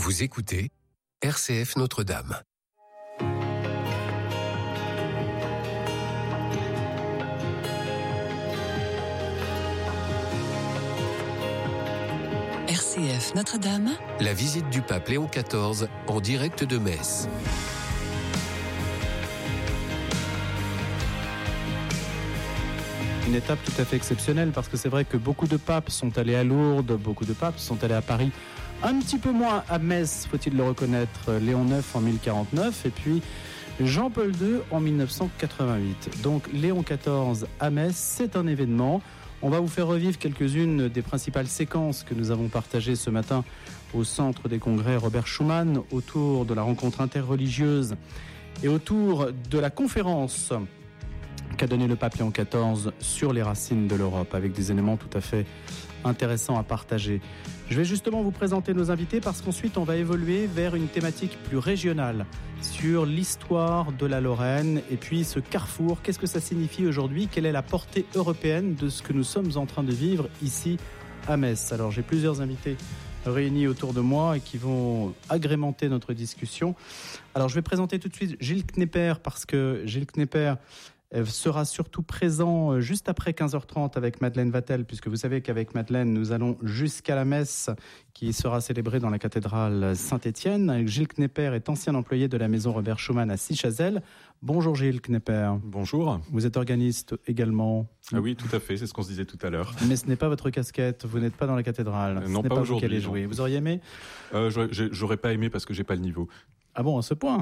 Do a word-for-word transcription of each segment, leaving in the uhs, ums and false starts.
Vous écoutez R C F Notre-Dame. R C F Notre-Dame. La visite du pape Léon quatorze en direct de Metz. Une étape tout à fait exceptionnelle parce que c'est vrai que beaucoup de papes sont allés à Lourdes, beaucoup de papes sont allés à Paris, un petit peu moins à Metz, faut-il le reconnaître, Léon neuf en mille quarante-neuf et puis Jean-Paul deux en mille neuf cent quatre-vingt-huit. Donc Léon quatorze à Metz, c'est un événement. On va vous faire revivre quelques-unes des principales séquences que nous avons partagées ce matin au centre des congrès Robert Schuman autour de la rencontre interreligieuse et autour de la conférence qu'a donné le pape Léon quatorze sur les racines de l'Europe, avec des éléments tout à fait intéressants à partager. Je vais justement vous présenter nos invités parce qu'ensuite on va évoluer vers une thématique plus régionale sur l'histoire de la Lorraine et puis ce carrefour. Qu'est-ce que ça signifie aujourd'hui? Quelle est la portée européenne de ce que nous sommes en train de vivre ici à Metz? Alors j'ai plusieurs invités réunis autour de moi et qui vont agrémenter notre discussion. Alors je vais présenter tout de suite Gilles Knepper parce que Gilles Knepper sera surtout présent juste après quinze heures trente avec Madeleine Vatel, puisque vous savez qu'avec Madeleine, nous allons jusqu'à la messe qui sera célébrée dans la cathédrale Saint-Étienne. Gilles Knepper est ancien employé de la maison Robert Schuman à Sichazel. Bonjour Gilles Knepper. Bonjour. Vous êtes organiste également. Ah oui, tout à fait, c'est ce qu'on se disait tout à l'heure. Mais ce n'est pas votre casquette, vous n'êtes pas dans la cathédrale. Euh, non, ce n'est pas, pas aujourd'hui. Vous qui allez jouer. Vous auriez aimé euh, j'aurais, j'aurais pas aimé parce que j'ai pas le niveau. Ah bon, à ce point.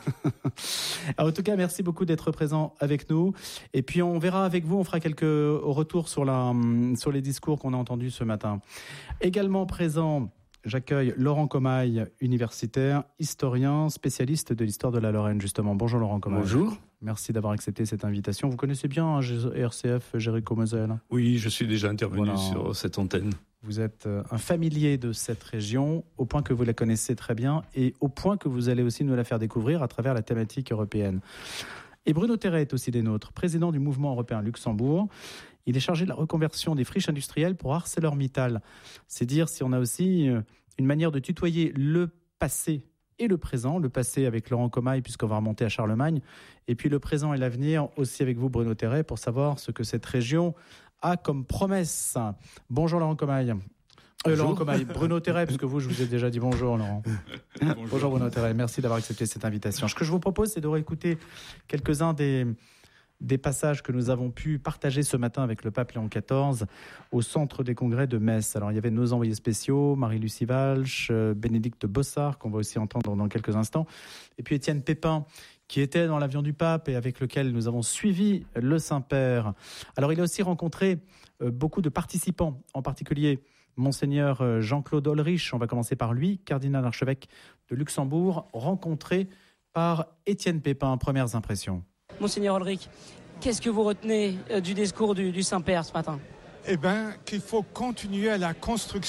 Alors, en tout cas, merci beaucoup d'être présent avec nous. Et puis, on verra avec vous, on fera quelques retours sur, la, sur les discours qu'on a entendus ce matin. Également présent, j'accueille Laurent Comaille, universitaire, historien, spécialiste de l'histoire de la Lorraine, justement. Bonjour Laurent Comaille. Bonjour. Merci d'avoir accepté cette invitation. Vous connaissez bien hein, R C F, Jéricho Moselle? Oui, je suis déjà intervenu voilà. sur cette antenne. Vous êtes un familier de cette région, au point que vous la connaissez très bien et au point que vous allez aussi nous la faire découvrir à travers la thématique européenne. Et Bruno Terret est aussi des nôtres, président du mouvement européen Luxembourg. Il est chargé de la reconversion des friches industrielles pour ArcelorMittal. C'est dire si on a aussi une manière de tutoyer le passé et le présent. Le passé avec Laurent Comaille, puisqu'on va remonter à Charlemagne. Et puis le présent et l'avenir aussi avec vous, Bruno Terret, pour savoir ce que cette région a comme promesse. Bonjour Laurent Comaille. Euh, Laurent Comaille, Bruno Terret, puisque vous, je vous ai déjà dit bonjour Laurent. bonjour. bonjour Bruno Terret, merci d'avoir accepté cette invitation. Ce que je vous propose, c'est de réécouter quelques-uns des, des passages que nous avons pu partager ce matin avec le pape Léon quatorze au centre des congrès de Metz. Alors il y avait nos envoyés spéciaux, Marie-Lucie Walsh, Bénédicte Bossard, qu'on va aussi entendre dans quelques instants, et puis Étienne Pépin, qui était dans l'avion du pape et avec lequel nous avons suivi le Saint-Père. Alors, il a aussi rencontré beaucoup de participants, en particulier Monseigneur Jean-Claude Ulrich, on va commencer par lui, cardinal archevêque de Luxembourg, rencontré par Étienne Pépin. Premières impressions. Monseigneur Ulrich, qu'est-ce que vous retenez du discours du, du Saint-Père ce matin ? Eh bien, qu'il faut continuer à la construction